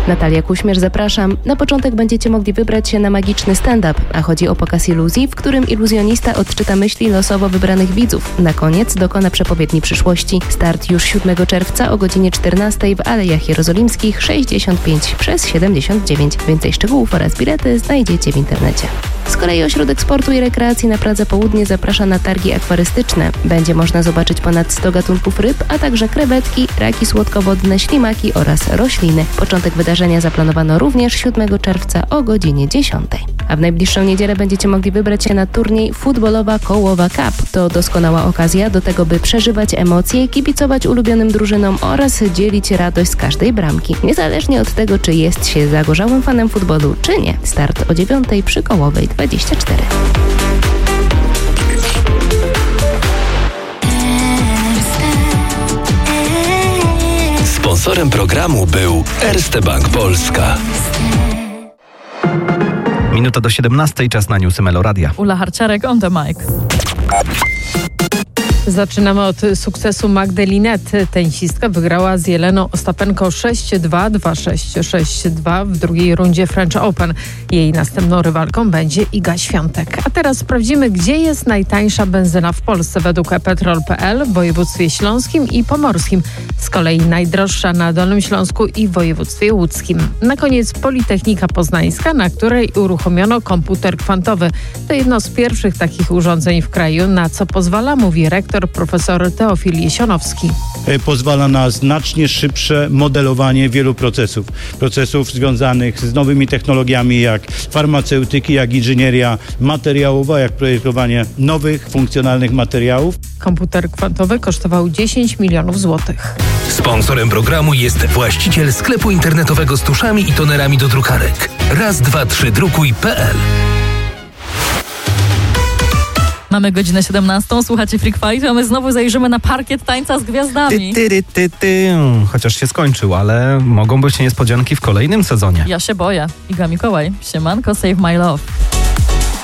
Natalia Kuśmierz, zapraszam. Na początek będziecie mogli wybrać się na magiczny stand-up, a chodzi o pokaz iluzji, w którym iluzjonista odczyta myśli losowo wybranych widzów. Na koniec dokona przepowiedni przyszłości. Start już 7 czerwca o godzinie 14 w Alejach Jerozolimskich 65 przez 79. Więcej szczegółów oraz bilety znajdziecie w internecie. Z kolei Ośrodek Sportu i Rekreacji na Pradze Południe zaprasza na targi akwarystyczne. Będzie można zobaczyć ponad 100 gatunków ryb, a także krewetki, raki słodkowodne, ślimaki oraz rośliny. Początek wydarzenia zaplanowano również 7 czerwca o godzinie 10. A w najbliższą niedzielę będziecie mogli wybrać się na turniej Futbolowa Kołowa Cup. To doskonała okazja do tego, by przeżywać emocje, kibicować ulubionym drużynom oraz dzielić radość z każdej bramki. Niezależnie od tego, czy jest się zagorzałym fanem futbolu, czy nie. Start o 9 przy Kołowej 24. Sponsorem programu był Erste Bank Polska. Minuta do 17, czas na newsy Meloradia. Ula Harciarek on the mic. Zaczynamy od sukcesu Magdy Linnet. Tenisistka wygrała z Jeleną Ostapenko 6-2, 2-6, 6-2 w drugiej rundzie French Open. Jej następną rywalką będzie Iga Świątek. A teraz sprawdzimy, gdzie jest najtańsza benzyna w Polsce według ePetrol.pl w województwie śląskim i pomorskim. Z kolei najdroższa na Dolnym Śląsku i w województwie łódzkim. Na koniec Politechnika Poznańska, na której uruchomiono komputer kwantowy. To jedno z pierwszych takich urządzeń w kraju, na co pozwala, mówi rektor profesor Teofil Jesionowski. Pozwala na znacznie szybsze modelowanie wielu procesów związanych z nowymi technologiami, jak farmaceutyki, jak inżynieria materiałowa, jak projektowanie nowych, funkcjonalnych materiałów. Komputer kwantowy kosztował 10 milionów złotych. Sponsorem programu jest właściciel sklepu internetowego z tuszami i tonerami do drukarek. Raz, dwa, trzy, drukuj.pl. Mamy godzinę 17, słuchacie Freak Fight, a my znowu zajrzymy na parkiet tańca z gwiazdami. Chociaż się skończył, ale mogą być niespodzianki w kolejnym sezonie. Ja się boję. Iga Mikołaj, siemanko, Save My Love.